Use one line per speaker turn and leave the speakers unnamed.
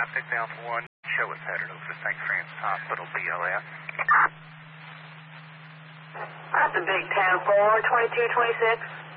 I picked down for 1. Show is headed over to St. Francis Hospital, BLS.
That's a big 10-4, 2226.